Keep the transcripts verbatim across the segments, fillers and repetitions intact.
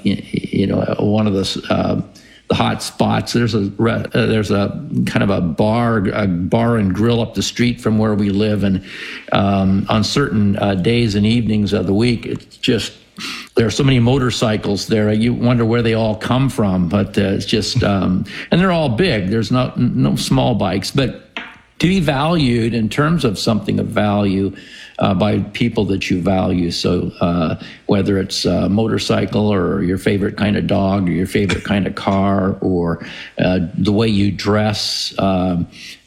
you, you know, one of the uh, the hot spots. There's a uh, there's a kind of a bar a bar and grill up the street from where we live, and um, on certain uh, days and evenings of the week, it's just there are so many motorcycles there. You wonder where they all come from, but uh, it's just um, and they're all big. There's not no small bikes, but to be valued in terms of something of value uh, by people that you value. So uh, whether it's a motorcycle or your favorite kind of dog or your favorite kind of car or uh, the way you dress, um,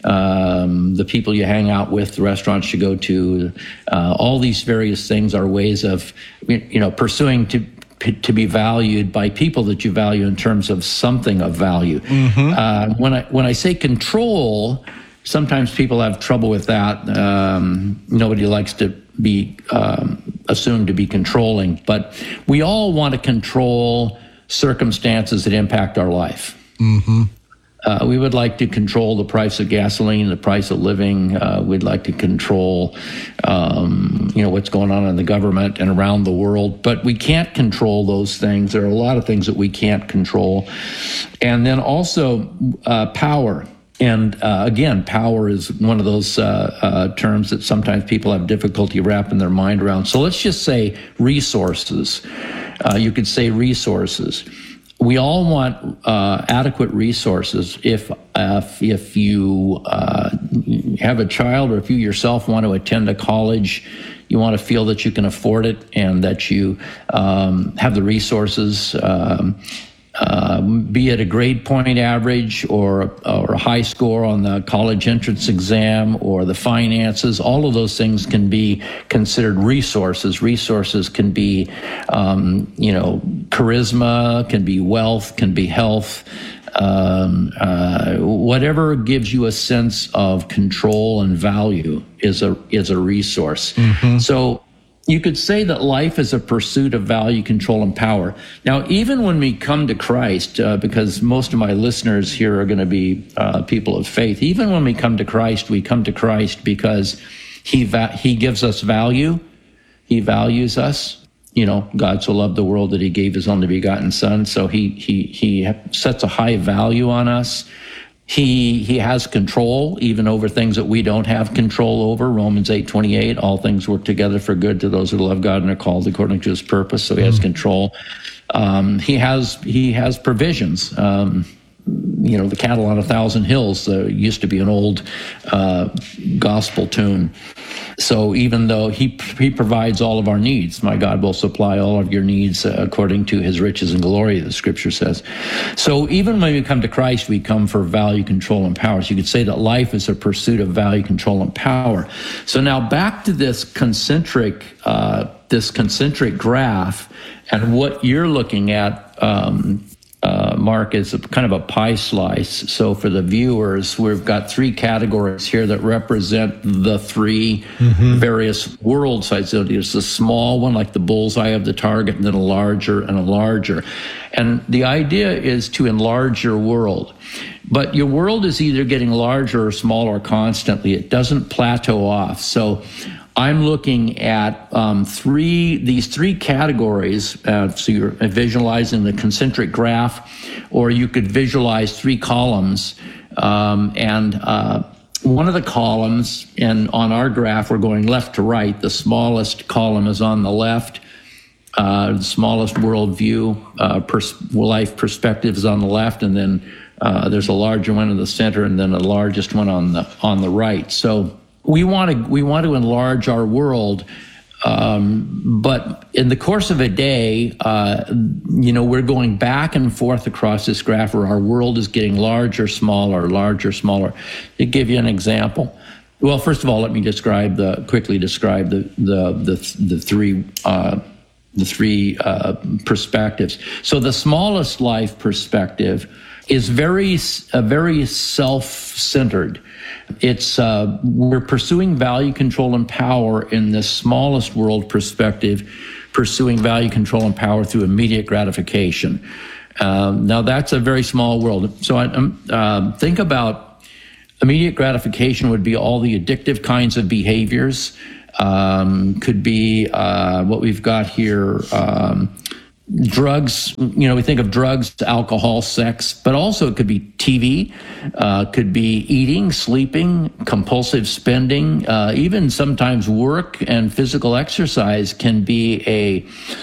um, the people you hang out with, the restaurants you go to, uh, all these various things are ways of, you know, pursuing to to be valued by people that you value in terms of something of value. Mm-hmm. Uh, when I when I say control, sometimes people have trouble with that. Um, nobody likes to be um, assumed to be controlling, but we all want to control circumstances that impact our life. Mm-hmm. Uh, we would like to control the price of gasoline, the price of living. Uh, we'd like to control, um, you know, what's going on in the government and around the world. But we can't control those things. There are a lot of things that we can't control. And then also uh, power. And uh, again, power is one of those uh, uh, terms that sometimes people have difficulty wrapping their mind around. So let's just say resources. Uh, you could say resources. We all want uh, adequate resources. If uh, if you uh, have a child, or if you yourself want to attend a college, you want to feel that you can afford it and that you um, have the resources. Um, Uh, be it a grade point average or, or a high score on the college entrance exam or the finances, all of those things can be considered resources. Resources can be, um, you know, charisma, can be wealth, can be health, um, uh, whatever gives you a sense of control and value is a is a resource. Mm-hmm. So you could say that life is a pursuit of value, control, and power. Now, even when we come to Christ, uh, because most of my listeners here are going to be uh, people of faith, even when we come to Christ, we come to Christ because he va- he gives us value. He values us. You know, God so loved the world that he gave his only begotten son. So he he he sets a high value on us. He he has control even over things that we don't have control over. Romans eight twenty-eight, all things work together for good to those who love God and are called according to his purpose. So he has control. Um, he has he has provisions. Um, you know, the cattle on a thousand hills uh, used to be an old uh, gospel tune. So even though he he provides all of our needs, my God will supply all of your needs uh, according to his riches and glory, the scripture says. So even when we come to Christ, we come for value, control, and power. So you could say that life is a pursuit of value, control, and power. So now back to this concentric uh, this concentric graph, and what you're looking at, um, Uh, Mark, is a, kind of a pie slice. So for the viewers, we've got three categories here that represent the three mm-hmm. various world size. So there's the small one, like the bullseye of the target, and then a larger and a larger. And the idea is to enlarge your world. But your world is either getting larger or smaller constantly. It doesn't plateau off. So I'm looking at um, three, these three categories. Uh, so you're visualizing the concentric graph, or you could visualize three columns. Um, and uh, one of the columns, and on our graph, we're going left to right. The smallest column is on the left. Uh, the smallest worldview, uh, pers- life perspective is on the left, and then uh, there's a larger one in the center, and then the largest one on the on the right. So We want to we want to enlarge our world, um, but in the course of a day, uh, you know, we're going back and forth across this graph where our world is getting larger, smaller, larger, smaller. To give you an example, well, first of all, let me describe the quickly describe the the the, the three uh, the three uh, perspectives. So the smallest life perspective is very uh, very self-centered. It's uh, we're pursuing value, control, and power in the smallest world perspective, pursuing value, control, and power through immediate gratification. Um, now, that's a very small world. So I, um, uh, think about immediate gratification would be all the addictive kinds of behaviors. Um, could be uh, what we've got here, um, drugs, you know, we think of drugs, alcohol, sex, but also it could be T V, uh, could be eating, sleeping, compulsive spending, uh, even sometimes work and physical exercise can be a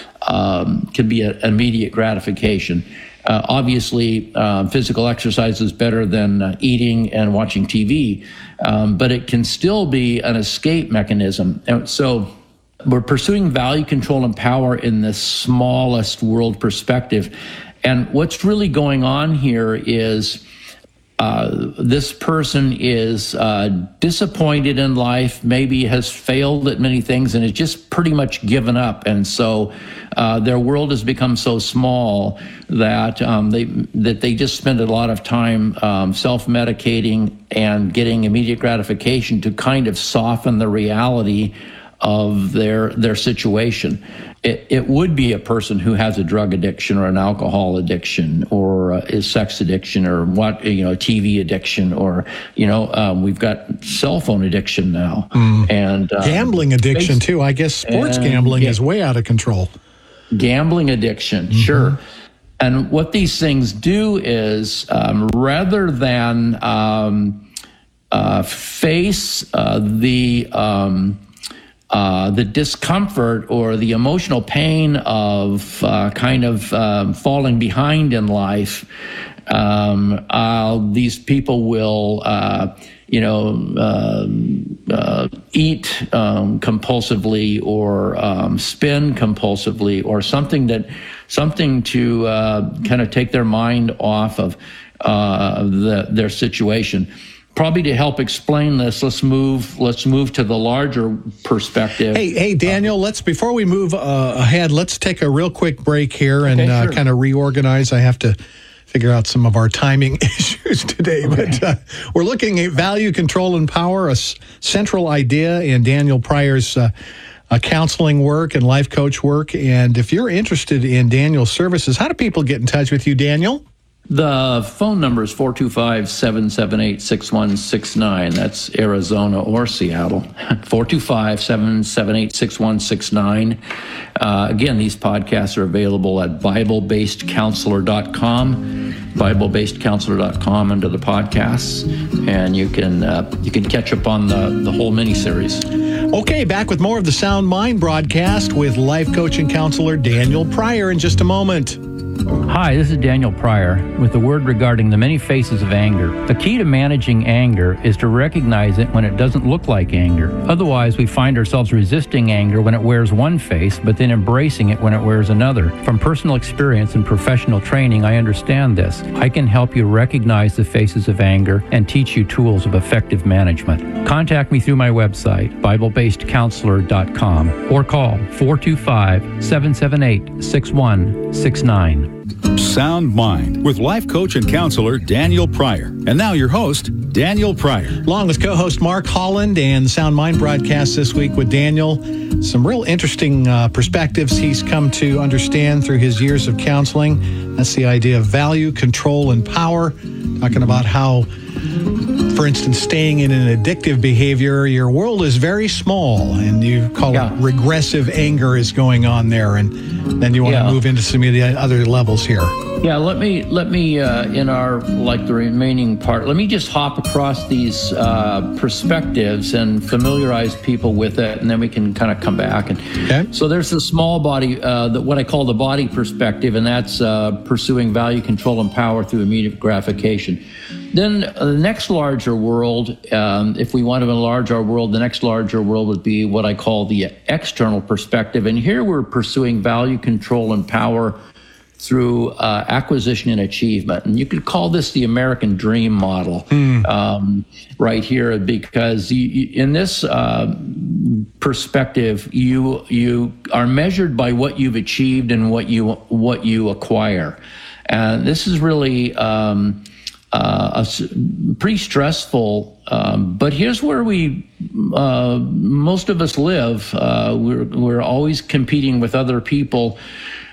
um, can be an immediate gratification. Uh, obviously, uh, physical exercise is better than uh, eating and watching T V, um, but it can still be an escape mechanism. And so we're pursuing value, control, and power in the smallest world perspective. And what's really going on here is uh, this person is uh, disappointed in life, maybe has failed at many things, and has just pretty much given up. And so uh, their world has become so small that um, they that they just spend a lot of time um, self-medicating and getting immediate gratification to kind of soften the reality of their their situation. It, it would be a person who has a drug addiction or an alcohol addiction or uh, is sex addiction or what you know T V addiction or you know um, we've got cell phone addiction now mm. and um, gambling addiction too. I guess sports gambling yeah, is way out of control. Gambling addiction, mm-hmm. sure. And what these things do is um, rather than um, uh, face uh, the um, Uh, the discomfort or the emotional pain of uh, kind of um, falling behind in life, um, uh, these people will, uh, you know, uh, uh, eat um, compulsively or um, spend compulsively or something that something to uh, kind of take their mind off of uh, the, their situation. Probably to help explain this, let's move. Let's move to the larger perspective. Hey, hey, Daniel. Uh, let's before we move uh, ahead, let's take a real quick break here and okay, uh, sure. kind of reorganize. I have to figure out some of our timing issues today, okay. but uh, we're looking at value, control, and power, a s- central idea in Daniel Pryor's uh, uh, counseling work and life coach work. And if you're interested in Daniel's services, how do people get in touch with you, Daniel? The phone number is four two five, seven seven eight, six one six nine. That's Arizona or Seattle. four two five, seven seven eight, six one six nine. Uh, again, these podcasts are available at Bible Based Counselor dot com, Bible Based Counselor dot com under the podcasts, and you can uh, you can catch up on the, the whole mini-series. Okay, back with more of the Sound Mind broadcast with life coach and counselor Daniel Pryor in just a moment. Hi, this is Daniel Pryor with a word regarding the many faces of anger. The key to managing anger is to recognize it when it doesn't look like anger. Otherwise, we find ourselves resisting anger when it wears one face, but then embracing it when it wears another. From personal experience and professional training, I understand this. I can help you recognize the faces of anger and teach you tools of effective management. Contact me through my website, Bible Based Counselor dot com, or call four two five, seven seven eight, six one six nine. Sound Mind with life coach and counselor Daniel Pryor. And now your host, Daniel Pryor. Along with co-host Mark Holland and Sound Mind broadcast this week with Daniel. Some real interesting uh, perspectives he's come to understand through his years of counseling. That's the idea of value, control, and power. Talking about how, for instance, staying in an addictive behavior, your world is very small, and you call yeah. it regressive anger is going on there, and then you want yeah. to move into some of the other levels here. Yeah, let me, let me uh, in our, like the remaining part, let me just hop across these uh, perspectives and familiarize people with it, and then we can kind of come back. And okay. So there's the small body, uh, the, what I call the body perspective, and that's uh, pursuing value, control, and power through immediate gratification. Then uh, the next larger world, um, if we want to enlarge our world, the next larger world would be what I call the external perspective. And here we're pursuing value, control, and power through uh, acquisition and achievement. And you could call this the American dream model mm. um, right here, because you, you, in this uh, perspective, you you are measured by what you've achieved and what you what you acquire. And this is really um, uh, a, pretty stressful, um, but here's where we, uh, most of us live. Uh, we're, we're always competing with other people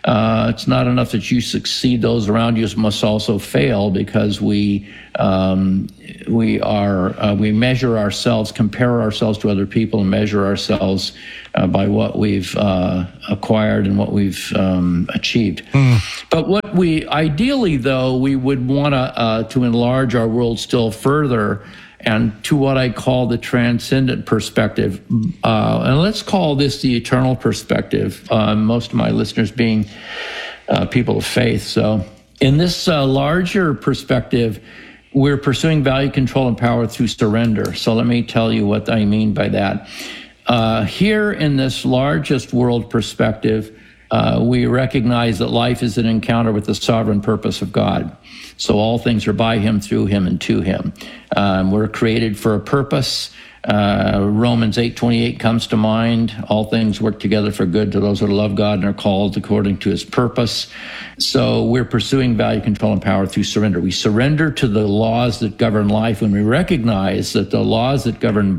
uh, it's not enough that you succeed. Those around you must also fail, because we um, we are uh, we measure ourselves, compare ourselves to other people, and measure ourselves uh, by what we've uh, acquired and what we've um, achieved. Mm. But what we ideally, though, we would want to uh, to enlarge our world still further, and to what I call the transcendent perspective. Uh, and let's call this the eternal perspective, uh, most of my listeners being uh, people of faith. So in this uh, larger perspective, we're pursuing value, control, and power through surrender. So let me tell you what I mean by that. Uh, here in this largest world perspective, uh, we recognize that life is an encounter with the sovereign purpose of God. So all things are by him, through him, and to him. Um, we're created for a purpose. Uh, Romans eight twenty-eight comes to mind. All things work together for good to those who love God and are called according to his purpose. So we're pursuing value, control, and power through surrender. We surrender to the laws that govern life when we recognize that the laws that govern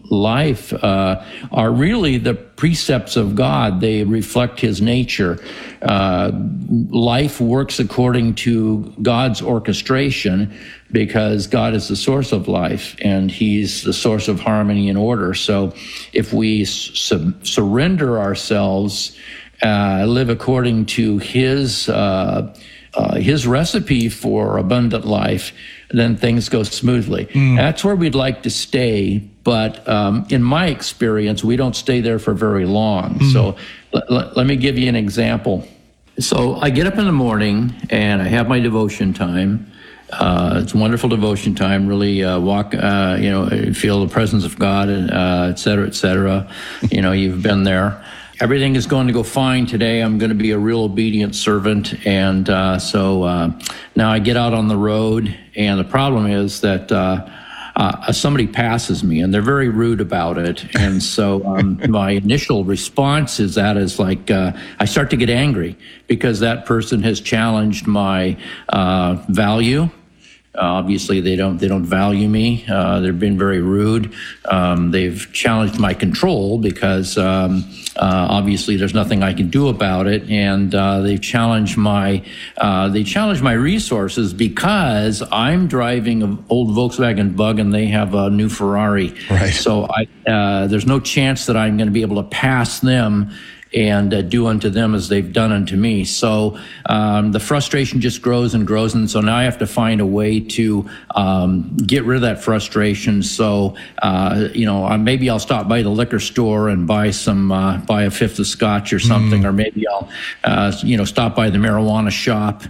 life uh, are really the precepts of God. They reflect his nature. Uh, life works according to God's orchestration, because God is the source of life and he's the source of harmony and order. So if we su- surrender ourselves, uh, live according to his uh, uh, his recipe for abundant life, then things go smoothly. Mm. That's where we'd like to stay. But um, in my experience, we don't stay there for very long. Mm. So l- l- let me give you an example. So I get up in the morning and I have my devotion time. Uh, it's a wonderful devotion time, really uh, walk, uh, you know, feel the presence of God, uh, et cetera, et cetera. You know, you've been there. Everything is going to go fine today. I'm going to be a real obedient servant. And uh, so uh, now I get out on the road, and the problem is that uh, uh, somebody passes me, and they're very rude about it. And so um, my initial response is that is like, uh, I start to get angry because that person has challenged my uh, value. Uh, obviously, they don't they don't value me. Uh, they've been very rude. Um, they've challenged my control because um, uh, obviously there's nothing I can do about it, and uh, they've challenged my uh, they challenged my resources because I'm driving an old Volkswagen Bug and they have a new Ferrari. Right. So I uh, there's no chance that I'm going to be able to pass them and uh, do unto them as they've done unto me. So um, the frustration just grows and grows, and so now I have to find a way to um, get rid of that frustration. So uh, you know, uh, maybe I'll stop by the liquor store and buy some, uh, buy a fifth of scotch or something, mm. or maybe I'll, uh, you know, stop by the marijuana shop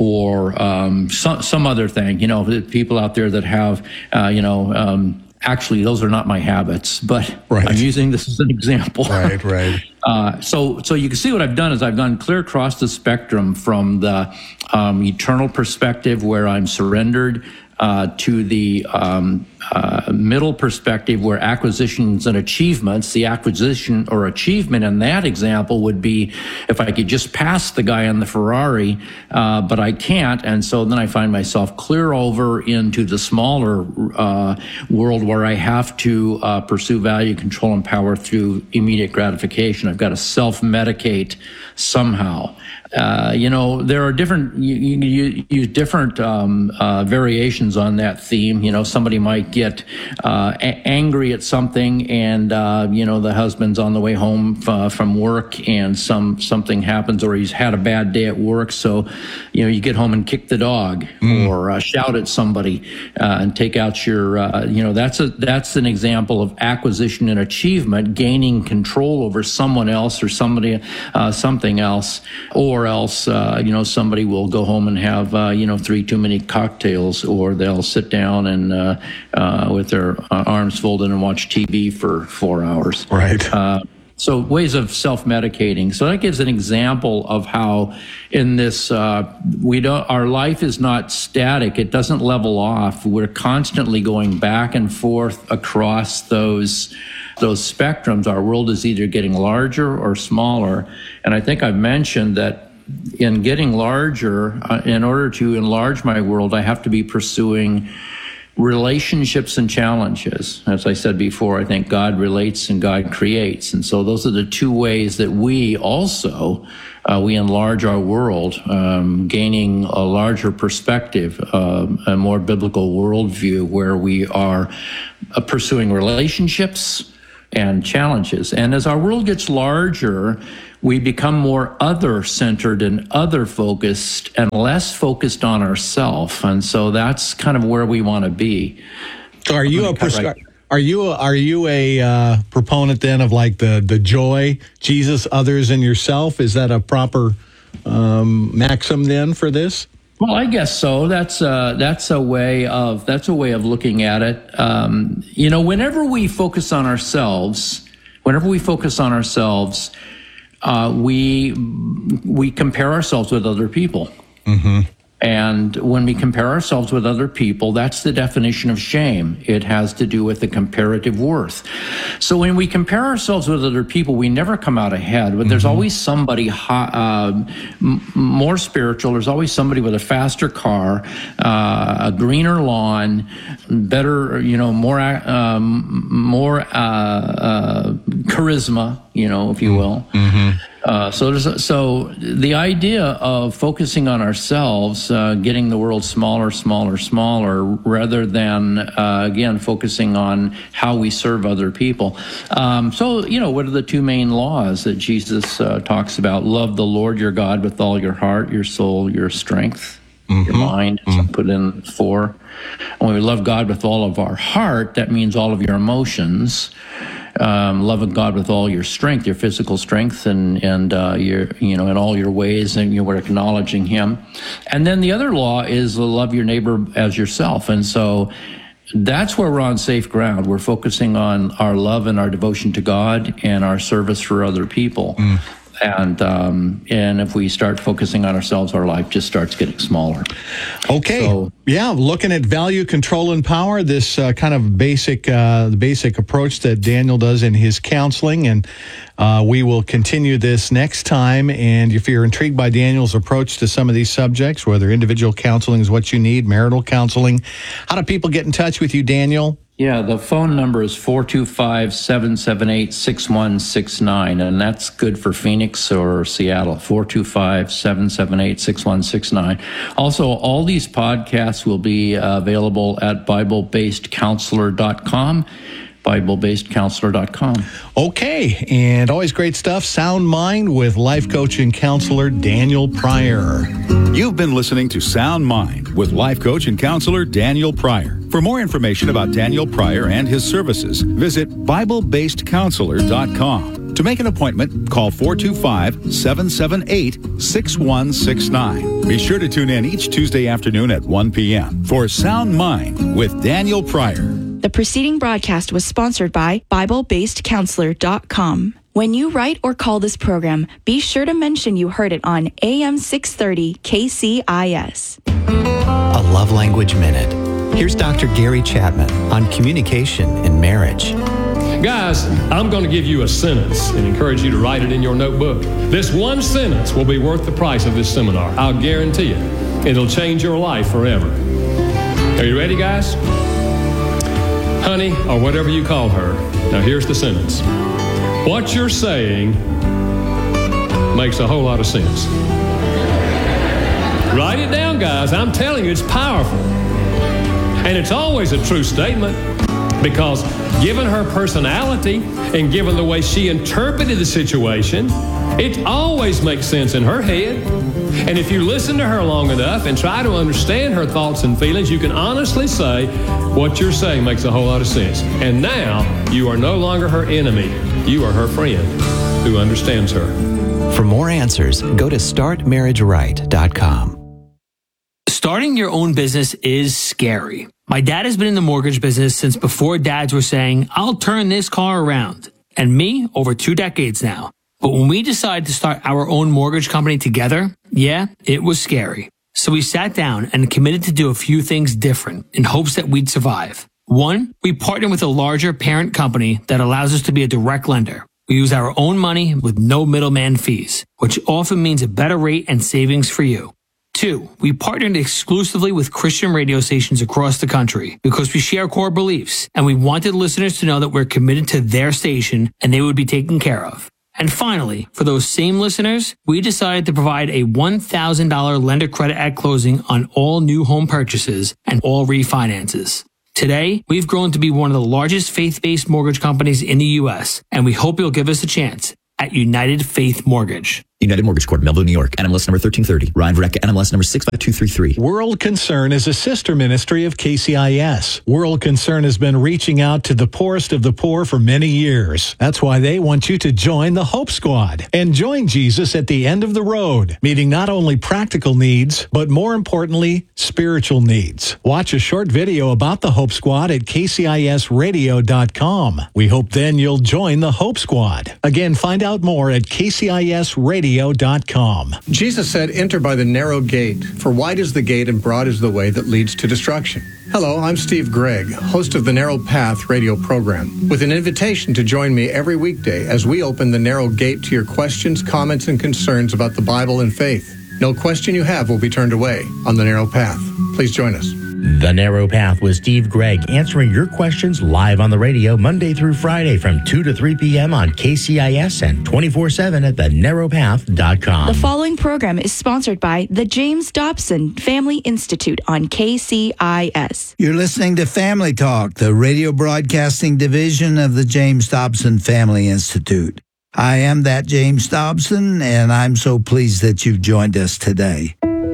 or um, some some other thing. You know, the people out there that have, uh, you know. Um, Actually, those are not my habits, but right. I'm using this as an example. Right, right. Uh, so, so you can see what I've done is I've gone clear across the spectrum from the um, eternal perspective where I'm surrendered uh, to the um, uh, middle perspective where acquisitions and achievements, the acquisition or achievement in that example would be if I could just pass the guy on the Ferrari, uh, but I can't. And so then I find myself clear over into the smaller uh, world where I have to uh, pursue value, control, and power through immediate gratification. I've got to self-medicate somehow. Uh, you know, there are different, you, you use different um, uh, variations on that theme. You know, somebody might get uh, a- angry at something and, uh, you know, the husband's on the way home f- from work and some something happens or he's had a bad day at work. So, you know, you get home and kick the dog mm. or uh, shout at somebody uh, and take out your, uh, you know, that's a that's an example of acquisition and achievement, gaining control over someone else or somebody, uh, something else. Or else, uh, you know, somebody will go home and have, uh, you know, three too many cocktails, or they'll sit down and uh, uh, with their uh, arms folded and watch T V for four hours. Right. Uh, so ways of self-medicating. So that gives an example of how in this, uh, we don't, our life is not static. It doesn't level off. We're constantly going back and forth across those those spectrums. Our world is either getting larger or smaller. And I think I've mentioned that in getting larger, uh, in order to enlarge my world, I have to be pursuing relationships and challenges. As I said before, I think God relates and God creates. And so those are the two ways that we also, uh, we enlarge our world, um, gaining a larger perspective, uh, a more biblical worldview where we are uh, pursuing relationships and challenges. And as our world gets larger, we become more other-centered and other-focused and less focused on ourselves. And so that's kind of where we want to be. So are you a prescri- right. are you a, are you a uh, proponent then of like the the joy, Jesus, others, and yourself? Is that a proper um, maxim then for this? Well, I guess so. That's uh, that's a way of that's a way of looking at it. Um, you know, whenever we focus on ourselves, whenever we focus on ourselves. Uh, we we compare ourselves with other people. Mm-hmm. And when we compare ourselves with other people, that's the definition of shame. It has to do with the comparative worth. So when we compare ourselves with other people, we never come out ahead. But there's mm-hmm. always somebody hot, uh, m- more spiritual. There's always somebody with a faster car, uh, a greener lawn, better, you know, more um, more uh, uh, charisma, you know, if you will. Mm-hmm. Uh, so, there's, so the idea of focusing on ourselves, uh, getting the world smaller, smaller, smaller, rather than uh, again focusing on how we serve other people. Um, so, you know, what are the two main laws that Jesus uh, talks about? Love the Lord your God with all your heart, your soul, your strength, mm-hmm. your mind. Mm-hmm. So put in four. And when we love God with all of our heart, that means all of your emotions. Um, loving God with all your strength, your physical strength, and and uh, your you know in all your ways, and you were acknowledging Him. And then the other law is love your neighbor as yourself. And so that's where we're on safe ground. We're focusing on our love and our devotion to God and our service for other people. Mm. And um, and if we start focusing on ourselves, our life just starts getting smaller. Okay. So, yeah, looking at value, control, and power, this uh, kind of basic uh, the basic approach that Daniel does in his counseling. And uh, we will continue this next time. And if you're intrigued by Daniel's approach to some of these subjects, whether individual counseling is what you need, marital counseling, how do people get in touch with you, Daniel? Yeah, the phone number is four two five, seven seven eight, six one six nine, and that's good for Phoenix or Seattle, four two five, seven seven eight, six one six nine. Also, all these podcasts will be uh, available at Bible Based Counselor dot com. Bible Based Counselor dot com. Okay, and always great stuff. Sound Mind with life coach and counselor Daniel Pryor. You've been listening to Sound Mind with life coach and counselor Daniel Pryor. For more information about Daniel Pryor and his services, visit Bible Based Counselor dot com. To make an appointment, call four two five, seven seven eight, six one six nine. Be sure to tune in each Tuesday afternoon at one p.m. for Sound Mind with Daniel Pryor. The preceding broadcast was sponsored by Bible Based Counselor dot com. When you write or call this program, be sure to mention you heard it on A M six thirty K C I S. A Love Language Minute. Here's Doctor Gary Chapman on communication in marriage. Guys, I'm going to give you a sentence and encourage you to write it in your notebook. This one sentence will be worth the price of this seminar. I'll guarantee it. It'll change your life forever. Are you ready, guys? Honey, or whatever you call her. Now here's the sentence. What you're saying makes a whole lot of sense. Write it down, guys. I'm telling you, it's powerful. And it's always a true statement, because given her personality and given the way she interpreted the situation, it always makes sense in her head. And if you listen to her long enough and try to understand her thoughts and feelings, you can honestly say what you're saying makes a whole lot of sense. And now you are no longer her enemy. You are her friend who understands her. For more answers, go to start marriage right dot com. Starting your own business is scary. My dad has been in the mortgage business since before dads were saying, I'll turn this car around. And me, over two decades now. But when we decided to start our own mortgage company together, yeah, it was scary. So we sat down and committed to do a few things different in hopes that we'd survive. One, we partnered with a larger parent company that allows us to be a direct lender. We use our own money with no middleman fees, which often means a better rate and savings for you. Two, we partnered exclusively with Christian radio stations across the country because we share core beliefs and we wanted listeners to know that we're committed to their station and they would be taken care of. And finally, for those same listeners, we decided to provide a one thousand dollars lender credit at closing on all new home purchases and all refinances. Today, we've grown to be one of the largest faith-based mortgage companies in the U S, and we hope you'll give us a chance at United Faith Mortgage. United Mortgage Corp, Melville, New York. N M L S number thirteen thirty. Ryan Verrecka, N M L S number six five two three three. World Concern is a sister ministry of K C I S. World Concern has been reaching out to the poorest of the poor for many years. That's why they want you to join the Hope Squad and join Jesus at the end of the road, meeting not only practical needs, but more importantly, spiritual needs. Watch a short video about the Hope Squad at K C I S radio dot com. We hope then you'll join the Hope Squad. Again, find out more at K C I S radio dot com. Jesus said, "Enter by the narrow gate, for wide is the gate and broad is the way that leads to destruction." Hello, I'm Steve Gregg, host of the Narrow Path radio program, with an invitation to join me every weekday as we open the narrow gate to your questions, comments, and concerns about the Bible and faith. No question you have will be turned away on the Narrow Path. Please join us. The Narrow Path with Steve Gregg, answering your questions live on the radio Monday through Friday from two to three p.m. on K C I S and twenty-four seven at the narrow path dot com. The following program is sponsored by the James Dobson Family Institute on K C I S. You're listening to Family Talk, the radio broadcasting division of the James Dobson Family Institute. I am that James Dobson, and I'm so pleased that you've joined us today.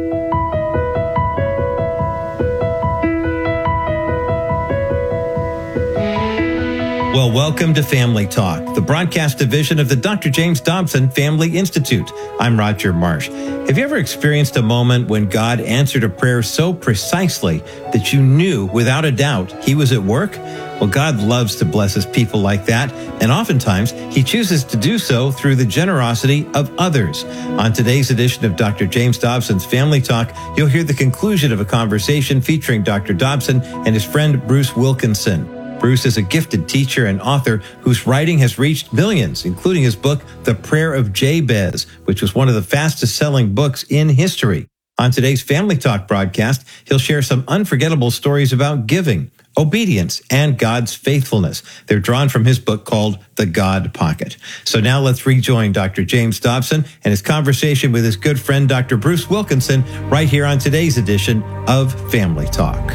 Well, welcome to Family Talk, the broadcast division of the Doctor James Dobson Family Institute. I'm Roger Marsh. Have you ever experienced a moment when God answered a prayer so precisely that you knew without a doubt He was at work? Well, God loves to bless His people like that, and oftentimes He chooses to do so through the generosity of others. On today's edition of Doctor James Dobson's Family Talk, you'll hear the conclusion of a conversation featuring Doctor Dobson and his friend Bruce Wilkinson. Bruce is a gifted teacher and author whose writing has reached millions, including his book, The Prayer of Jabez, which was one of the fastest-selling books in history. On today's Family Talk broadcast, he'll share some unforgettable stories about giving, obedience, and God's faithfulness. They're drawn from his book called The God Pocket. So now let's rejoin Doctor James Dobson and his conversation with his good friend, Doctor Bruce Wilkinson, right here on today's edition of Family Talk.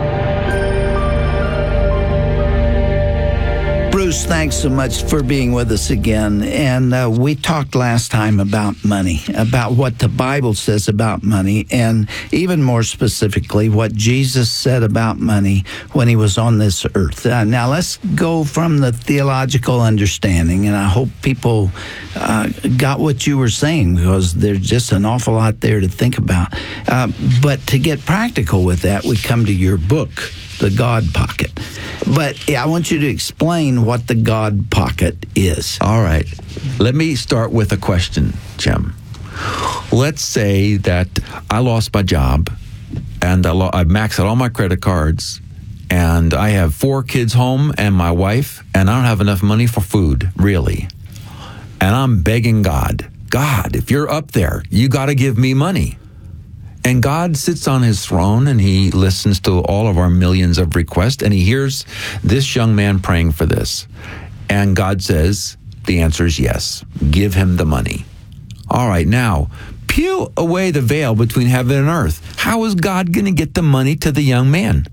Bruce, thanks so much for being with us again. And uh, we talked last time about money, about what the Bible says about money, and even more specifically, what Jesus said about money when he was on this earth. Uh, now, let's go from the theological understanding, and I hope people uh, got what you were saying, because there's just an awful lot there to think about. Uh, but to get practical with that, we come to your book, The God Pocket. But yeah, I want you to explain what the God Pocket is. All right. Let me start with a question, Jim. Let's say that I lost my job and I, lo- I maxed out all my credit cards and I have four kids home and my wife, and I don't have enough money for food, really. And I'm begging God, God, if you're up there, you got to give me money. And God sits on his throne and he listens to all of our millions of requests, and he hears this young man praying for this. And God says, the answer is yes. Give him the money. All right, now, peel away the veil between heaven and earth. How is God going to get the money to the young man?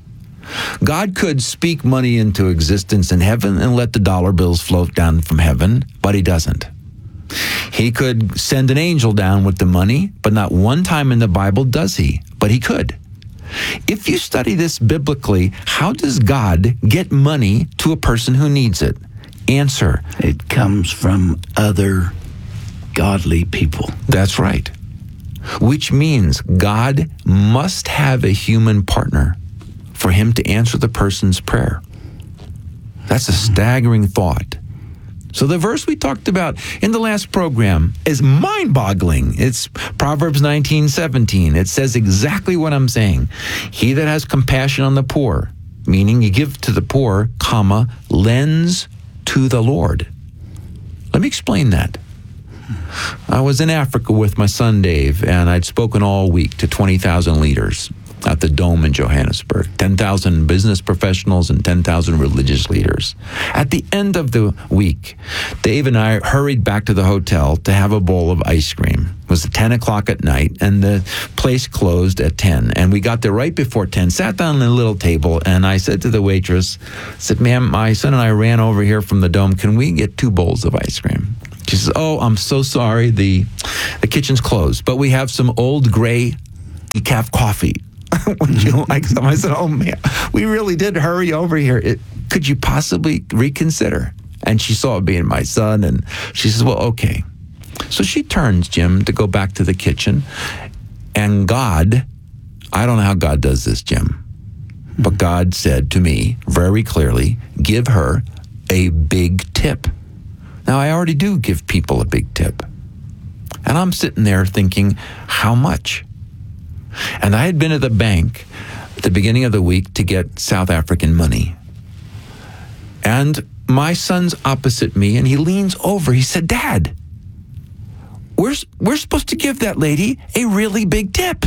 God could speak money into existence in heaven and let the dollar bills float down from heaven, but he doesn't. He could send an angel down with the money, but not one time in the Bible does he, but he could. If you study this biblically, how does God get money to a person who needs it? Answer: it comes from other godly people. That's right. Which means God must have a human partner for him to answer the person's prayer. That's a staggering thought. So the verse we talked about in the last program is mind-boggling. It's Proverbs nineteen seventeen. It says exactly what I'm saying. He that has compassion on the poor, meaning you give to the poor, comma, lends to the Lord. Let me explain that. I was in Africa with my son Dave, and I'd spoken all week to twenty thousand leaders at the Dome in Johannesburg, ten thousand business professionals and ten thousand religious leaders. At the end of the week, Dave and I hurried back to the hotel to have a bowl of ice cream. It was ten o'clock at night, and the place closed at ten. And we got there right before ten, sat down at a little table, and I said to the waitress, I said, ma'am, my son and I ran over here from the Dome. Can we get two bowls of ice cream? She says, oh, I'm so sorry. The, the kitchen's closed, but we have some old gray decaf coffee. Would you like some? I said, oh, man, we really did hurry over here. It, could you possibly reconsider? And she saw it being my son, and she says, well, okay. So she turns, Jim, to go back to the kitchen, and God, I don't know how God does this, Jim, but God said to me very clearly, give her a big tip. Now, I already do give people a big tip. And I'm sitting there thinking, how much? And I had been at the bank at the beginning of the week to get South African money. And my son's opposite me, and he leans over. He said, Dad, we're, we're supposed to give that lady a really big tip.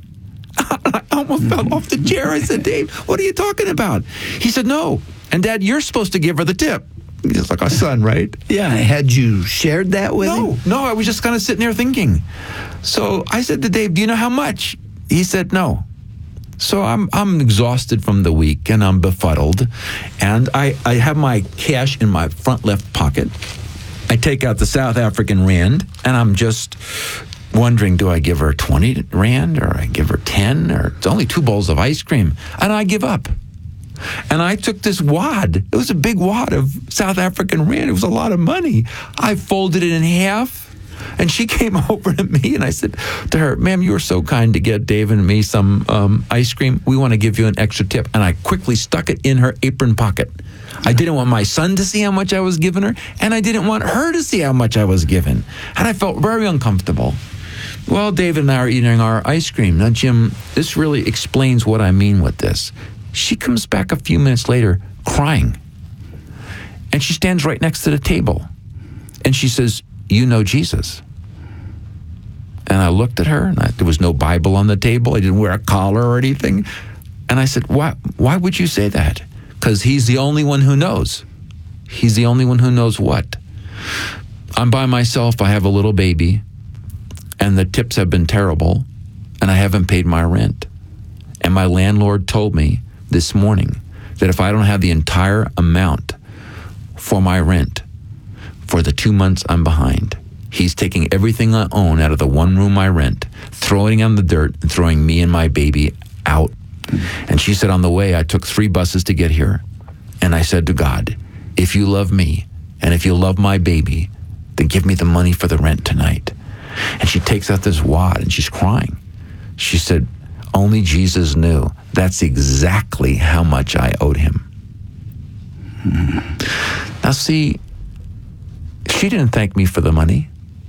I almost fell off the chair. I said, Dave, what are you talking about? He said, no. And Dad, you're supposed to give her the tip. He's like our son, right? Yeah. Had you shared that with no, him? No, no. I was just kind of sitting there thinking. So I said to Dave, do you know how much? He said no. So I'm I'm exhausted from the week, and I'm befuddled. And I, I have my cash in my front left pocket. I take out the South African rand, and I'm just wondering, do I give her twenty rand, or I give her ten, or it's only two bowls of ice cream? And I give up. And I took this wad. It was a big wad of South African rand. It was a lot of money. I folded it in half, and she came over to me, and I said to her, ma'am, you were so kind to get Dave and me some um, ice cream. We want to give you an extra tip. And I quickly stuck it in her apron pocket. I didn't want my son to see how much I was giving her, and I didn't want her to see how much I was giving. And I felt very uncomfortable. Well, David and I are eating our ice cream. Now, Jim, this really explains what I mean with this. She comes back a few minutes later crying. And she stands right next to the table. And she says, you know Jesus. And I looked at her, and I, there was no Bible on the table. I didn't wear a collar or anything. And I said, why, why would you say that? Because he's the only one who knows. He's the only one who knows what. I'm by myself. I have a little baby. And the tips have been terrible. And I haven't paid my rent. And my landlord told me this morning that if I don't have the entire amount for my rent for the two months I'm behind, he's taking everything I own out of the one room I rent, throwing it on the dirt, and throwing me and my baby out. And she said, on the way, I took three buses to get here. And I said to God, if you love me and if you love my baby, then give me the money for the rent tonight. And she takes out this wad and she's crying. She said, only Jesus knew. That's exactly how much I owed him. Hmm. Now, see, she didn't thank me for the money.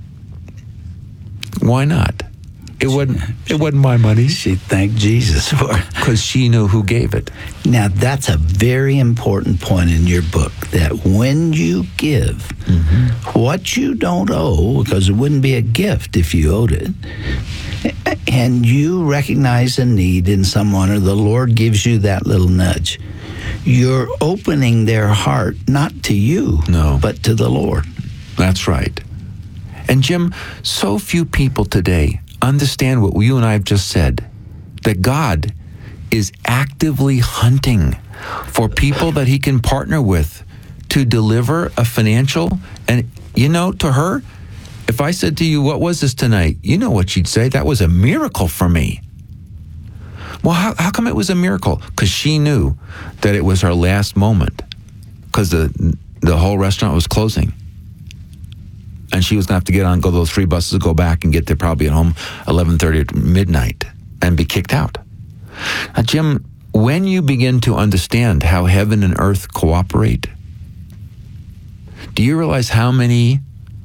Why not? It wasn't, it wasn't my money. She thanked Jesus for it. Because she knew who gave it. Now, that's a very important point in your book, that when you give, mm-hmm. what you don't owe, because it wouldn't be a gift if you owed it, and you recognize a need in someone, or the Lord gives you that little nudge, you're opening their heart not to you, no, but to the Lord. That's right. And Jim, so few people today understand what you and I have just said, that God is actively hunting for people that he can partner with to deliver a financial, and you know, to her, if I said to you, what was this tonight? You know what she'd say. That was a miracle for me. Well, how, how come it was a miracle? Because she knew that it was her last moment, because the, the whole restaurant was closing. And she was going to have to get on, go those three buses, go back and get there probably at home eleven thirty at midnight and be kicked out. Now, Jim, when you begin to understand how heaven and earth cooperate, do you realize how many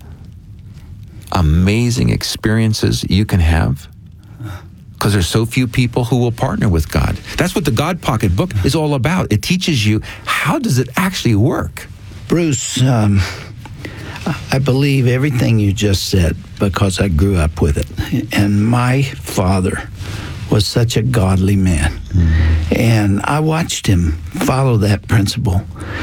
amazing experiences you can have? Because there's so few people who will partner with God. That's what the God Pocket book is all about. It teaches you, how does it actually work? Bruce, um, I believe everything you just said because I grew up with it. And my father was such a godly man. Mm-hmm. And I watched him follow that principle.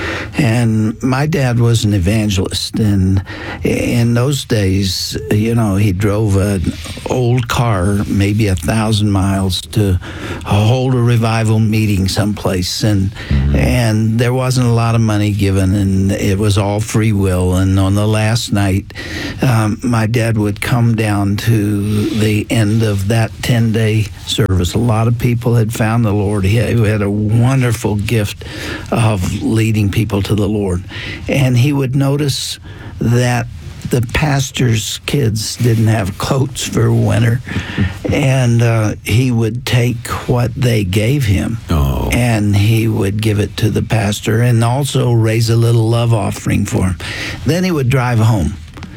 And my dad was an evangelist. And in those days, you know, he drove an old car, maybe a thousand miles, to hold a revival meeting someplace. And mm-hmm. and there wasn't a lot of money given, and it was all free will. And on the last night, um, my dad would come down to the end of that ten-day service. A lot of people had found the Lord. He had a wonderful gift of leading people to the Lord. And he would notice that the pastor's kids didn't have coats for winter. And uh, he would take what they gave him oh. and he would give it to the pastor and also raise a little love offering for him. Then he would drive home.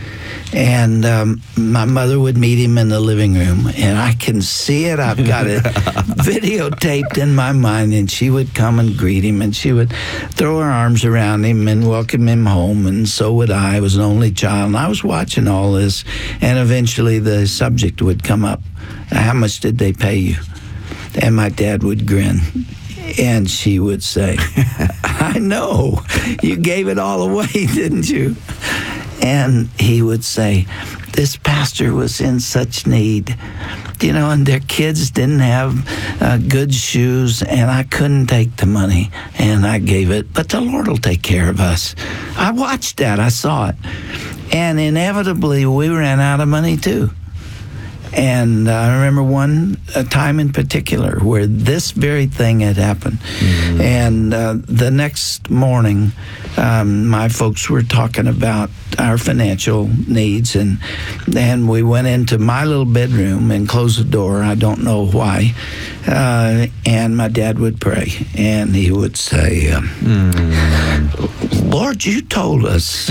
And um, my mother would meet him in the living room, and I can see it. I've got it videotaped in my mind, and she would come and greet him, and she would throw her arms around him and welcome him home, and so would I. I was an only child, and I was watching all this, and eventually the subject would come up. How much did they pay you? And my dad would grin. And she would say, I know, you gave it all away, didn't you? And he would say, this pastor was in such need, you know, and their kids didn't have uh, good shoes, and I couldn't take the money, and I gave it, but the Lord will take care of us. I watched that. I saw it. And inevitably, we ran out of money, too. And uh, I remember one a time in particular where this very thing had happened. Mm-hmm. And uh, the next morning, um, my folks were talking about our financial needs, and and we went into my little bedroom and closed the door. I don't know why. Uh, and my dad would pray, and he would say, um, mm-hmm. Lord, you told us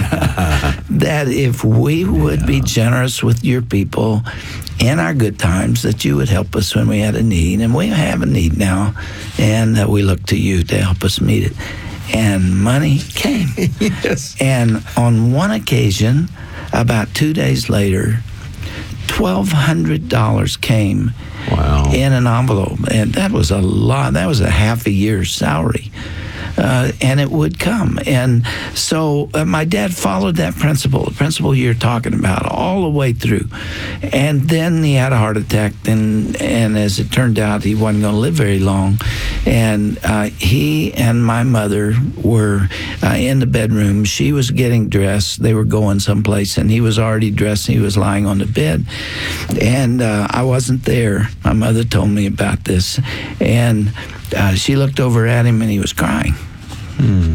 that if we would yeah. be generous with your people in our good times, that you would help us when we had a need. And we have a need now, and uh, we look to you to help us meet it. And money came. Yes. And on one occasion, about two days later, twelve hundred dollars came wow. in an envelope. And that was a lot. That was a half a year's salary. Uh, and it would come. And so uh, my dad followed that principle, the principle you're talking about, all the way through. And then he had a heart attack, and, and as it turned out, he wasn't going to live very long. And uh, he and my mother were uh, in the bedroom. She was getting dressed. They were going someplace, and he was already dressed, and he was lying on the bed. And uh, I wasn't there. My mother told me about this. And Uh, she looked over at him, and he was crying. Mm.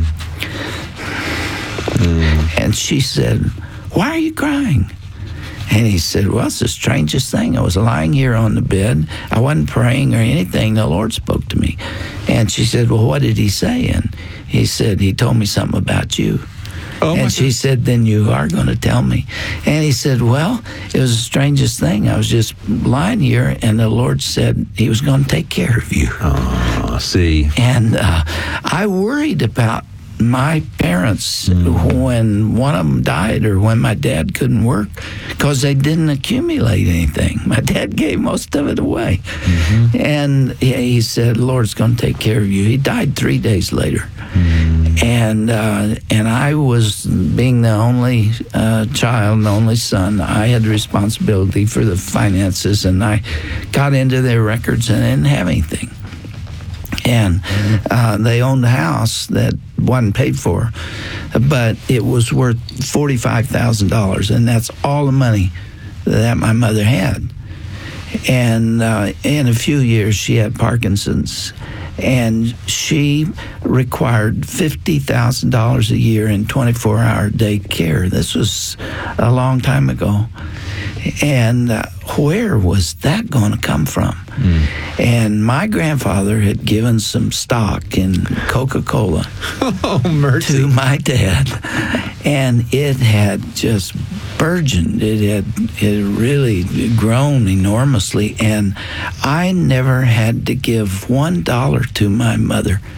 Mm. And she said, why are you crying? And he said, well, it's the strangest thing. I was lying here on the bed. I wasn't praying or anything. The Lord spoke to me. And she said, well, what did he say? And he said, he told me something about you. Oh, and she God. said, then you are going to tell me. And he said, well, it was the strangest thing. I was just lying here, and the Lord said he was going to take care of you. Oh, see. And uh, I worried about my parents mm. when one of them died or when my dad couldn't work because they didn't accumulate anything. My dad gave most of it away. Mm-hmm. And he, he said, Lord's going to take care of you. He died three days later. Mm. And uh, and I was, being the only uh, child, the only son, I had the responsibility for the finances, and I got into their records and didn't have anything. And uh, they owned a house that wasn't paid for, but it was worth forty-five thousand dollars, and that's all the money that my mother had. And uh, in a few years, she had Parkinson's, and she required fifty thousand dollars a year in twenty-four hour day care. This was a long time ago. And uh, where was that going to come from? Mm. And my grandfather had given some stock in Coca-Cola oh, mercy. to my dad. And it had just burgeoned. It had, it had really grown enormously. And I never had to give one dollar to my mother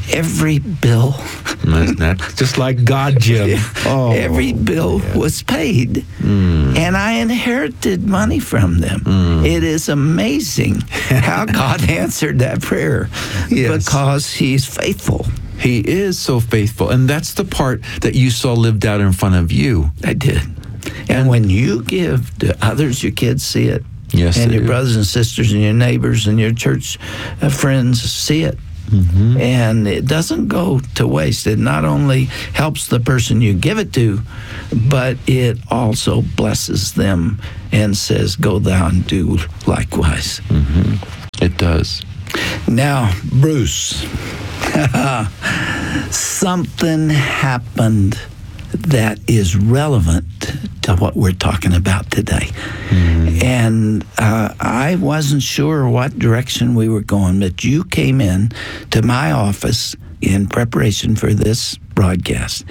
every bill. That's just like God, Jim. Oh, every bill yeah. was paid. Mm. And I inherited money from them. Mm. It is amazing how God answered that prayer yes. because he's faithful. He is so faithful. And that's the part that you saw lived out in front of you. I did. And, and when you give to others, your kids see it. Yes, and your do. brothers and sisters and your neighbors and your church uh, friends see it. Mm-hmm. And it doesn't go to waste. It not only helps the person you give it to, but it also blesses them and says, go thou and do likewise. Mm-hmm. It does. Now, Bruce, something happened that is relevant to what we're talking about today. Mm. And uh, I wasn't sure what direction we were going, but you came in to my office in preparation for this broadcast,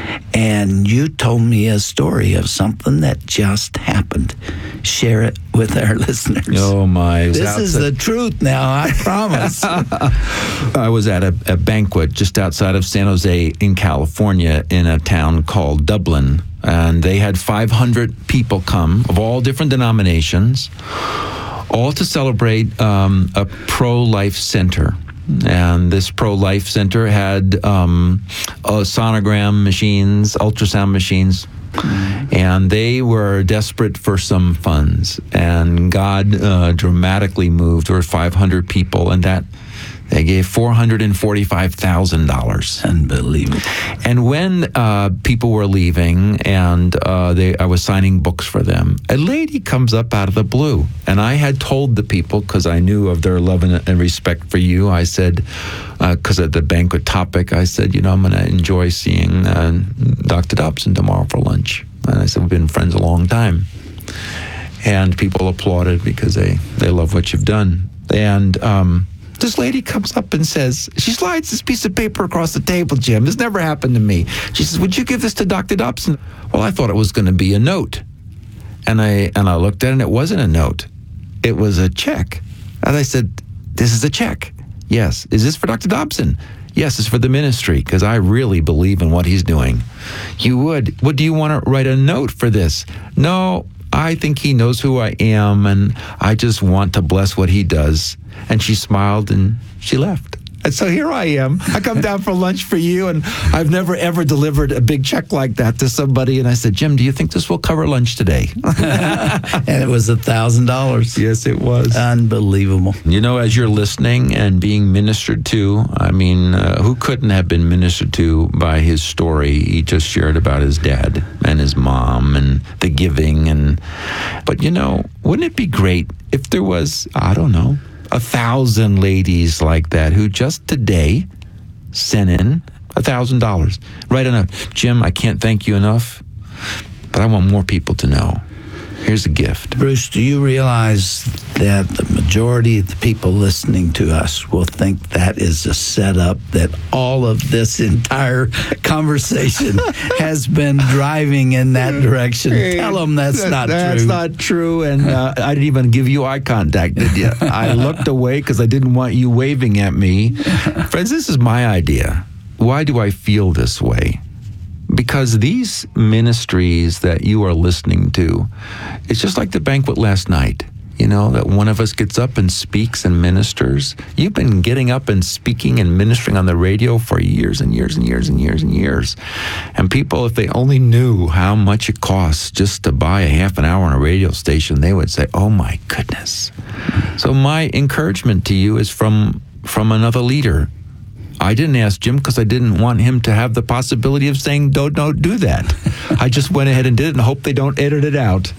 and you told me a story of something that just happened. Share it with our listeners. Oh, my. This is the truth now, I promise. I was at a, a banquet just outside of San Jose in California in a town called Dublin, and they had five hundred people come of all different denominations, all to celebrate um, a pro-life center. And this pro-life center had um, uh, sonogram machines, ultrasound machines, and they were desperate for some funds. And God uh, dramatically moved. There were five hundred people, and that they gave four hundred forty-five thousand dollars. Unbelievable. And when uh, people were leaving, and uh, they, I was signing books for them, a lady comes up out of the blue. And I had told the people, because I knew of their love and, and respect for you, I said, because uh, at the banquet topic, I said, you know, I'm going to enjoy seeing uh, Doctor Dobson tomorrow for lunch. And I said, we've been friends a long time. And people applauded because they, they love what you've done. And um, this lady comes up and says, she slides this piece of paper across the table, Jim. This never happened to me. She says, would you give this to Doctor Dobson? Well, I thought it was going to be a note. And I and I looked at it, and it wasn't a note. It was a check. And I said, this is a check. Yes. Is this for Doctor Dobson? Yes, it's for the ministry, because I really believe in what he's doing. You would. What, do you want to write a note for this? No, I think he knows who I am, and I just want to bless what he does. And she smiled, and she left. And so here I am. I come down for lunch for you, and I've never, ever delivered a big check like that to somebody. And I said, Jim, do you think this will cover lunch today? And it was a thousand dollars. Yes, it was. Unbelievable. You know, as you're listening and being ministered to, I mean, uh, who couldn't have been ministered to by his story? He just shared about his dad and his mom and the giving. And but, you know, wouldn't it be great if there was, I don't know, a thousand ladies like that who just today sent in a thousand dollars. Write a note. Jim, I can't thank you enough, but I want more people to know. Here's a gift. Bruce, do you realize that the majority of the people listening to us will think that is a setup, that all of this entire conversation has been driving in that direction? Tell them that's that, not that's true. That's not true, and uh, I didn't even give you eye contact, did you? I looked away because I didn't want you waving at me. Friends, this is my idea. Why do I feel this way? Because these ministries that you are listening to, it's just like the banquet last night, you know, that one of us gets up and speaks and ministers. You've been getting up and speaking and ministering on the radio for years and years and years and years and years. And people, if they only knew how much it costs just to buy a half an hour on a radio station, they would say, oh my goodness. So my encouragement to you is from, from another leader. I didn't ask Jim because I didn't want him to have the possibility of saying, don't, don't do that. I just went ahead and did it and hope they don't edit it out.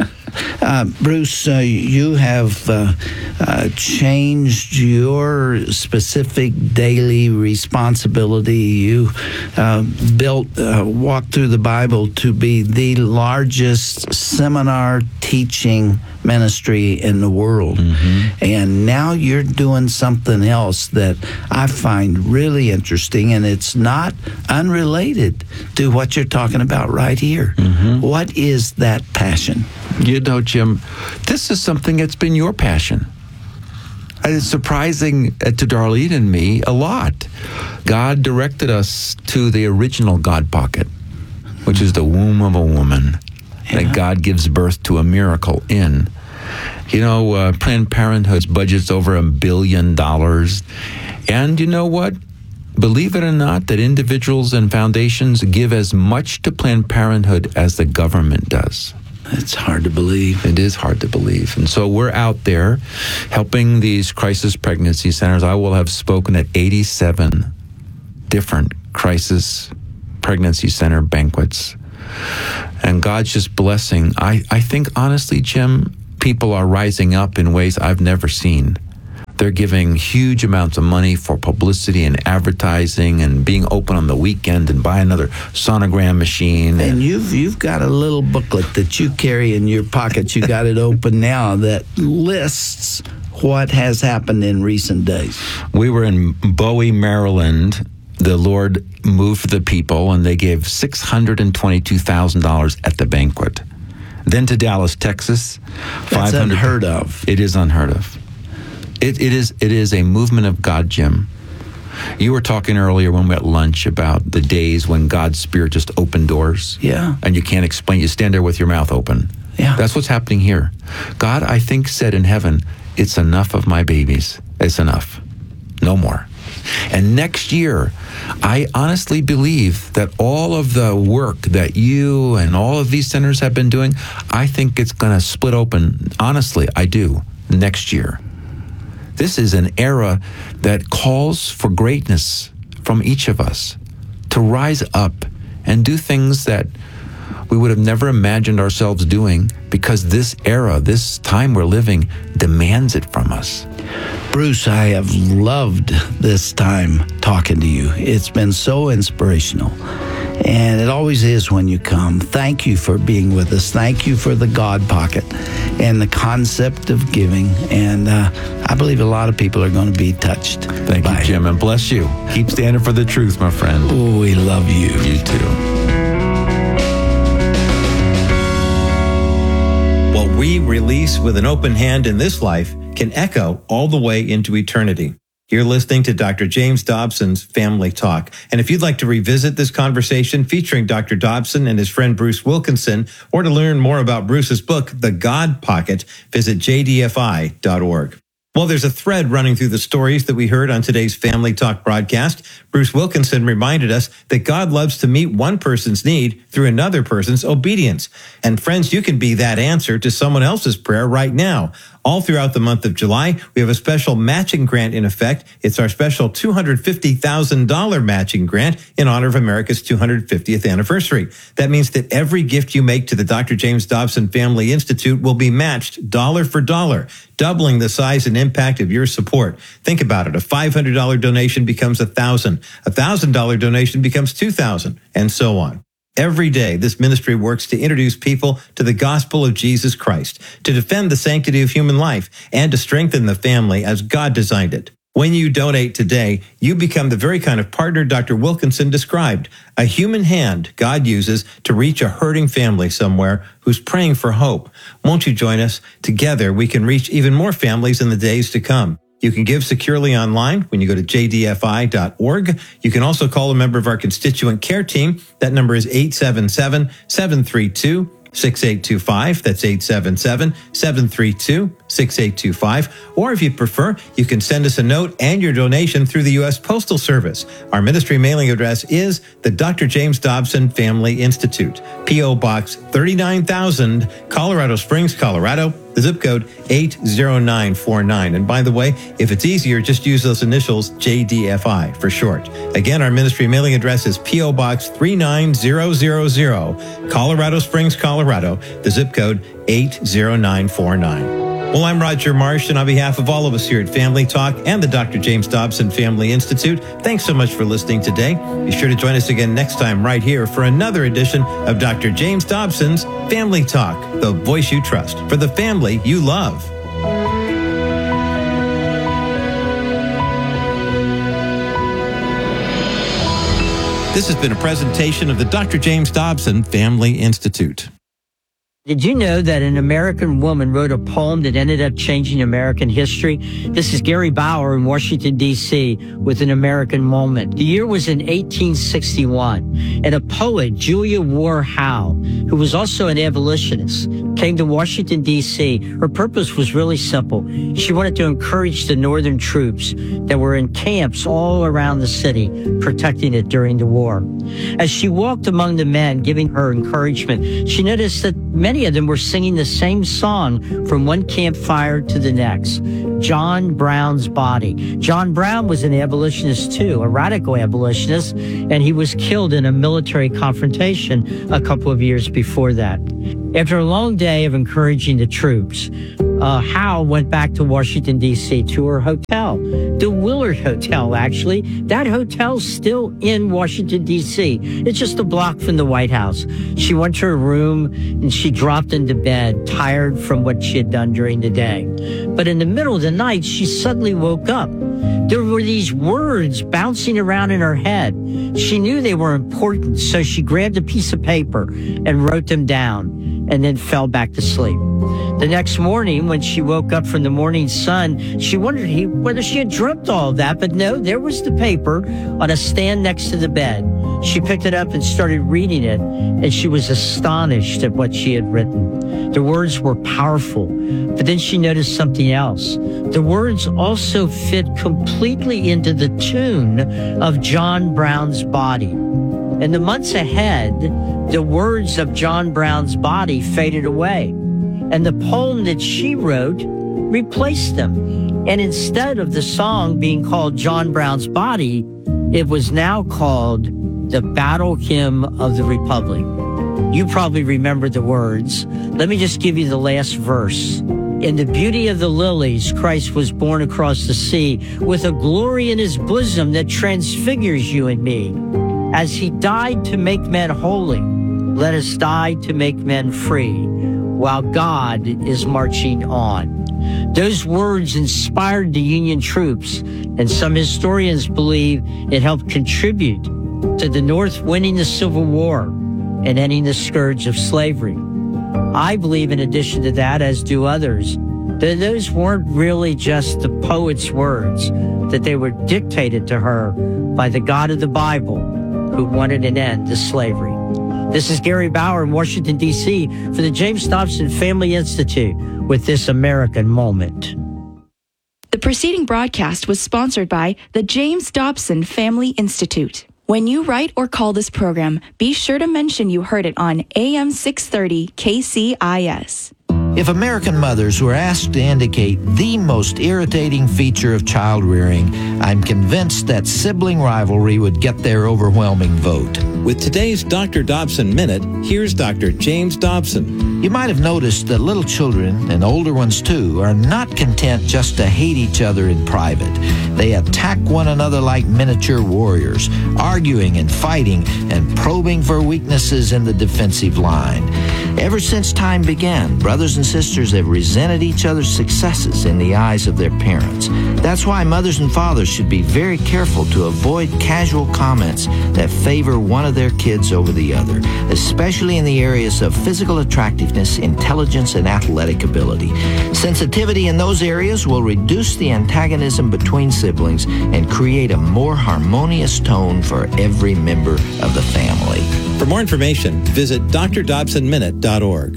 Uh, Bruce, uh, you have uh, uh, changed your specific daily responsibility. You uh, built, uh, walked through the Bible to be the largest seminar teaching ministry in the world. Mm-hmm. And now you're doing something else that I find really interesting, and it's not unrelated to what you're talking about right here. Mm-hmm. What is that passion? You know, Jim, this is something that's been your passion. And it's surprising to Darlene and me a lot God directed us to the original God pocket, which is the womb of a woman yeah. that God gives birth to a miracle in. You know, uh, Planned Parenthood's budget's over a billion dollars. And you know what? Believe it or not, that individuals and foundations give as much to Planned Parenthood as the government does. It's hard to believe. It is hard to believe. And so we're out there helping these crisis pregnancy centers. I will have spoken at eighty-seven different crisis pregnancy center banquets. And God's just blessing. I, I think, honestly, Jim, people are rising up in ways I've never seen. They're giving huge amounts of money for publicity and advertising and being open on the weekend and buy another sonogram machine. And you've you've got a little booklet that you carry in your pocket. You got it open now that lists what has happened in recent days. We were in Bowie, Maryland. The Lord moved for the people, and they gave six hundred twenty-two thousand dollars at the banquet. Then to Dallas, Texas. That's unheard of. It is unheard of. It, it is it is a movement of God, Jim. You were talking earlier when we were at lunch about the days when God's Spirit just opened doors. Yeah. And you can't explain. You stand there with your mouth open. Yeah. That's what's happening here. God, I think, said in heaven, it's enough of my babies. It's enough. No more. And next year, I honestly believe that all of the work that you and all of these centers have been doing, I think it's going to split open. Honestly, I do. Next year. This is an era that calls for greatness from each of us to rise up and do things that we would have never imagined ourselves doing, because this era, this time we're living, demands it from us. Bruce, I have loved this time talking to you. It's been so inspirational. And it always is when you come. Thank you for being with us. Thank you for the God pocket and the concept of giving. And uh, I believe a lot of people are going to be touched. Thank you, Jim, and bless you. Keep standing for the truth, my friend. Oh, we love you. You too. What we release with an open hand in this life can echo all the way into eternity. You're listening to Doctor James Dobson's Family Talk. And if you'd like to revisit this conversation featuring Doctor Dobson and his friend Bruce Wilkinson, or to learn more about Bruce's book, The God Pocket, visit j d f i dot org. Well, there's a thread running through the stories that we heard on today's Family Talk broadcast. Bruce Wilkinson reminded us that God loves to meet one person's need through another person's obedience. And friends, you can be that answer to someone else's prayer right now. All throughout the month of July, we have a special matching grant in effect. It's our special two hundred fifty thousand dollars matching grant in honor of America's two hundred fiftieth anniversary. That means that every gift you make to the Doctor James Dobson Family Institute will be matched dollar for dollar, doubling the size and impact of your support. Think about it. A five hundred dollars donation becomes one thousand dollars. A one thousand dollars donation becomes two thousand dollars, and so on. Every day, this ministry works to introduce people to the gospel of Jesus Christ, to defend the sanctity of human life, and to strengthen the family as God designed it. When you donate today, you become the very kind of partner Doctor Wilkinson described, a human hand God uses to reach a hurting family somewhere who's praying for hope. Won't you join us? Together, we can reach even more families in the days to come. You can give securely online when you go to j d f i dot org. You can also call a member of our constituent care team. That number is eight seven seven, seven three two, six eight two five. That's eight seven seven, seven three two, six eight two five. Or if you prefer, you can send us a note and your donation through the U S Postal Service. Our ministry mailing address is the Doctor James Dobson Family Institute, P O Box thirty-nine thousand, Colorado Springs, Colorado. The zip code eight zero nine four nine. And by the way, if it's easier, just use those initials J D F I for short. Again, our ministry mailing address is P O Box three nine zero zero zero, Colorado Springs, Colorado. The zip code eight zero nine four nine. Well, I'm Roger Marsh, and on behalf of all of us here at Family Talk and the Doctor James Dobson Family Institute, thanks so much for listening today. Be sure to join us again next time right here for another edition of Doctor James Dobson's Family Talk, the voice you trust for the family you love. This has been a presentation of the Doctor James Dobson Family Institute. Did you know that an American woman wrote a poem that ended up changing American history? This is Gary Bauer in Washington, D C with An American Moment. The year was in eighteen sixty-one, and a poet, Julia Ward Howe, who was also an abolitionist, came to Washington, D C. Her purpose was really simple. She wanted to encourage the Northern troops that were in camps all around the city, protecting it during the war. As she walked among the men, giving her encouragement, she noticed that many Many of them were singing the same song from one campfire to the next, John Brown's Body. John Brown was an abolitionist too, a radical abolitionist, and he was killed in a military confrontation a couple of years before that. After a long day of encouraging the troops, uh, Howe went back to Washington, D C to her hotel, the Willard Hotel, actually. That hotel's still in Washington, D C. It's just a block from the White House. She went to her room and she dropped into bed, tired from what she had done during the day. But in the middle of the night, she suddenly woke up. There were these words bouncing around in her head. She knew they were important, so she grabbed a piece of paper and wrote them down, and then fell back to sleep. The next morning, when she woke up from the morning sun, she wondered he, whether she had dreamt all of that, but no, there was the paper on a stand next to the bed. She picked it up and started reading it, and she was astonished at what she had written. The words were powerful, but then she noticed something else. The words also fit completely into the tune of John Brown's Body. In the months ahead, the words of John Brown's Body faded away, and the poem that she wrote replaced them. And instead of the song being called John Brown's Body, it was now called the Battle Hymn of the Republic. You probably remember the words. Let me just give you the last verse. In the beauty of the lilies, Christ was born across the sea with a glory in his bosom that transfigures you and me. As he died to make men holy, let us die to make men free, while God is marching on. Those words inspired the Union troops, and some historians believe it helped contribute to the North winning the Civil War and ending the scourge of slavery. I believe, in addition to that, as do others, that those weren't really just the poet's words, that they were dictated to her by the God of the Bible, who wanted an end to slavery. This is Gary Bauer in Washington, D C for the James Dobson Family Institute with This American Moment. The preceding broadcast was sponsored by the James Dobson Family Institute. When you write or call this program, be sure to mention you heard it on A M six thirty K C I S. If American mothers were asked to indicate the most irritating feature of child rearing, I'm convinced that sibling rivalry would get their overwhelming vote. With today's Doctor Dobson Minute, here's Doctor James Dobson. You might have noticed that little children, and older ones too, are not content just to hate each other in private. They attack one another like miniature warriors, arguing and fighting and probing for weaknesses in the defensive line. Ever since time began, brothers and sisters have resented each other's successes in the eyes of their parents. That's why mothers and fathers should be very careful to avoid casual comments that favor one of their kids over the other, especially in the areas of physical attractiveness, intelligence, and athletic ability. Sensitivity in those areas will reduce the antagonism between siblings and create a more harmonious tone for every member of the family. For more information, visit d r dobson minute dot org.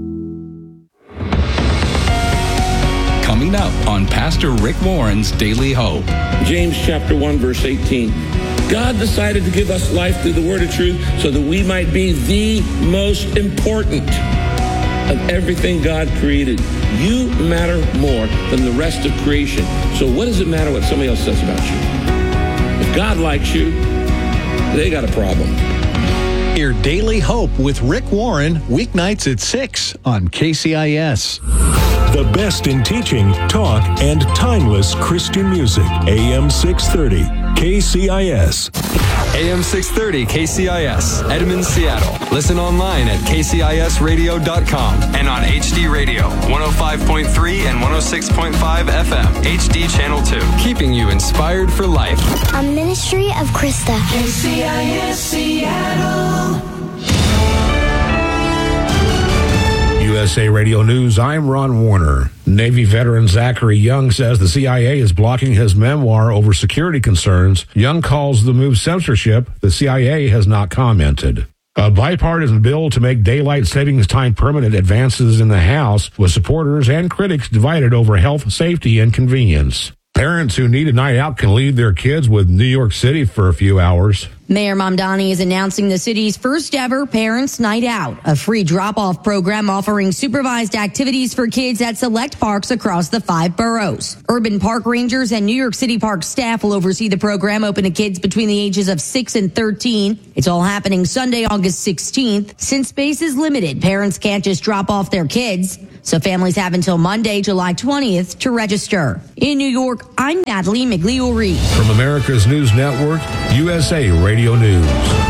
Coming up on Pastor Rick Warren's Daily Hope. James chapter one, verse eighteen. God decided to give us life through the word of truth so that we might be the most important of everything God created. You matter more than the rest of creation. So what does it matter what somebody else says about you? If God likes you, they got a problem. Hear Daily Hope with Rick Warren, weeknights at six on K C I S. The best in teaching, talk, and timeless Christian music. A M six thirty, K C I S. A M six thirty K C I S, Edmond, Seattle. Listen online at k c i s radio dot com and on H D Radio, one oh five point three and one oh six point five F M, H D Channel two. Keeping you inspired for life. A ministry of Krista. K C I S Seattle. S A Radio News, I'm Ron Warner. Navy veteran Zachary Young says the C I A is blocking his memoir over security concerns. Young calls the move censorship. The C I A has not commented. A bipartisan bill to make daylight savings time permanent advances in the House, with supporters and critics divided over health, safety, and convenience. Parents who need a night out can leave their kids with New York City for a few hours. Mayor Mamdani is announcing the city's first ever Parents' Night Out, a free drop-off program offering supervised activities for kids at select parks across the five boroughs. Urban park rangers and New York City Park staff will oversee the program, open to kids between the ages of six and thirteen. It's all happening Sunday, August sixteenth. Since space is limited, parents can't just drop off their kids, so families have until Monday, July twentieth to register. In New York, I'm Natalie Migliore. From America's News Network, U S A Radio News.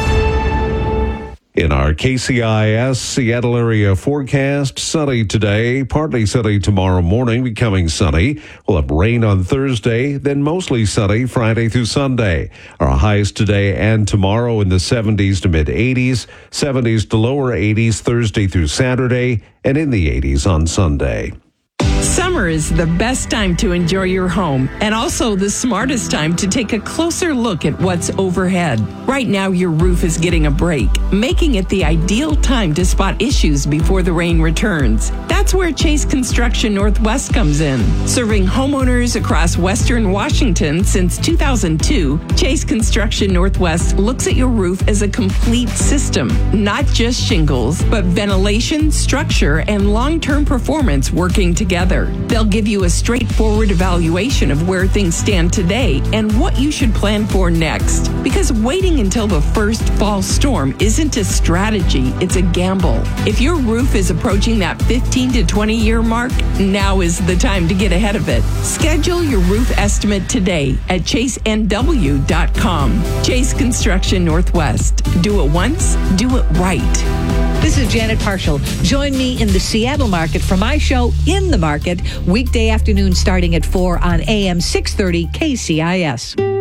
In our K C I S Seattle area forecast, sunny today, partly sunny tomorrow morning, becoming sunny. We'll have rain on Thursday, then mostly sunny Friday through Sunday. Our highs today and tomorrow in the seventies to mid eighties, seventies to lower eighties Thursday through Saturday, and in the eighties on Sunday. Summer is the best time to enjoy your home and also the smartest time to take a closer look at what's overhead. Right now, your roof is getting a break, making it the ideal time to spot issues before the rain returns. That's where Chase Construction Northwest comes in. Serving homeowners across Western Washington since two thousand two, Chase Construction Northwest looks at your roof as a complete system, not just shingles, but ventilation, structure, and long-term performance working together. They'll give you a straightforward evaluation of where things stand today and what you should plan for next. Because waiting until the first fall storm isn't a strategy, it's a gamble. If your roof is approaching that fifteen to twenty year mark, now is the time to get ahead of it. Schedule your roof estimate today at chase n w dot com. Chase Construction Northwest. Do it once, do it right. This is Janet Parshall. Join me in the Seattle market for my show, In the Market, weekday afternoon starting at four on A M six thirty K C I S.